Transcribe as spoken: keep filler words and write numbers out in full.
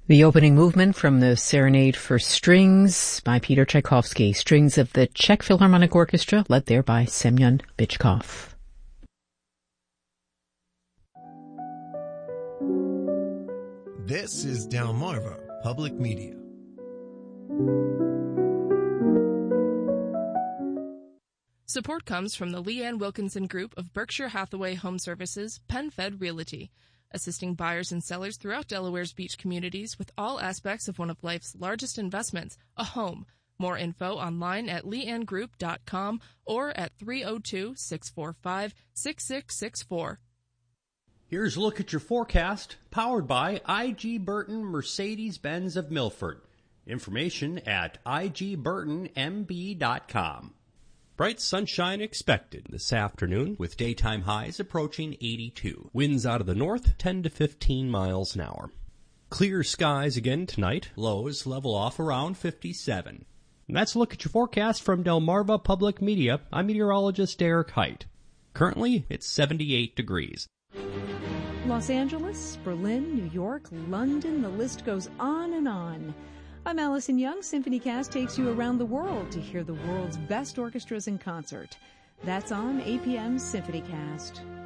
The opening movement from the Serenade for Strings by Peter Tchaikovsky, strings of the Czech Philharmonic Orchestra, led there by Semyon Bychkov. This is Delmarva Public Media. Support comes from the Leanne Wilkinson Group of Berkshire Hathaway Home Services, PenFed Realty, assisting buyers and sellers throughout Delaware's beach communities with all aspects of one of life's largest investments, a home. More info online at leanne group dot com or at three oh two, six four five, six six six four. Here's a look at your forecast, powered by I G. Burton Mercedes-Benz of Milford. Information at I G burton M B dot com. Bright sunshine expected this afternoon, with daytime highs approaching eighty-two. Winds out of the north, ten to fifteen miles an hour. Clear skies again tonight. Lows level off around fifty-seven. And that's a look at your forecast from Delmarva Public Media. I'm meteorologist Derek Height. Currently, it's seventy-eight degrees. Los Angeles, Berlin, New York, London, the list goes on and on. I'm Allison Young. SymphonyCast takes you around the world to hear the world's best orchestras in concert. That's on A P M's SymphonyCast.